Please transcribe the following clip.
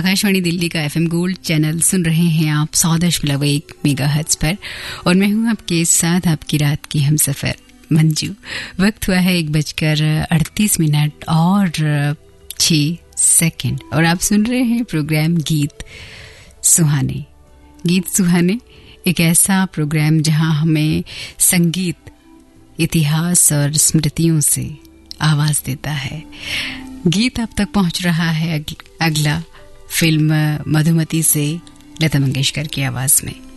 आकाशवाणी दिल्ली का FM gold channel सुन रहे हैं आप 100.1 मेगाहर्ट्ज पर और मैं हूं आपके साथ आपकी रात की हमसफर मंजू। वक्त हुआ है 1:38 और 6 सेकंड और आप सुन रहे हैं प्रोग्राम गीत सुहाने। गीत सुहाने एक ऐसा प्रोग्राम जहां हमें संगीत इतिहास और स्मृतियों से आवाज देता है। गीत अब तक पहुंच रहा है अगला फिल्म मधुमती से लता मंगेशकर की आवाज में।